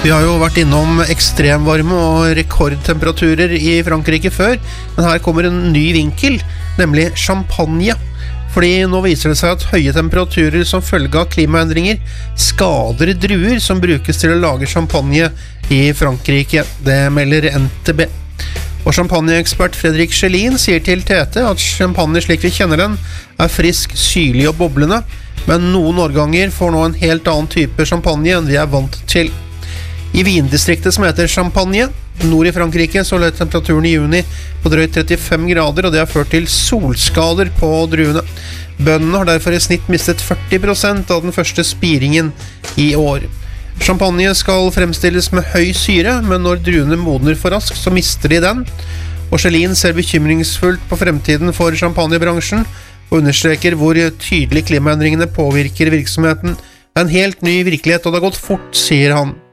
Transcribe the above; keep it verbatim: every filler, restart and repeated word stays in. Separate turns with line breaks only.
Vi har jo vært innom ekstremvarme og rekordtemperaturer i Frankrike før, men her kommer en ny vinkel, nemlig champagne. Fordi nå viser det seg at høye temperaturer som følge av klimaendringer skader druer som brukes til å lage champagne i Frankrike. Det melder N T B. Og champagneekspert Fredrik Schelin sier til T T at champagne slik vi kjenner den er frisk, syrlig og boblende, men noen årganger får nå en helt annen type champagne enn vi er vant til. I vindistriktet som heter Champagne, nord i Frankrike, så lå temperaturen i juni på drøyt trettifem grader, og det har ført til solskader på druene. Bøndene har derfor i snitt mistet førti prosent av den første spiringen i år. Champagne skal fremstilles med høy syre, men når druene modner for raskt, så mister de den. Og Schelin ser bekymringsfullt på fremtiden for champagnebransjen, og understreker hvor tydelig klimaendringene påvirker virksomheten. Det er en helt ny virkelighet, og det har gått fort, sier han.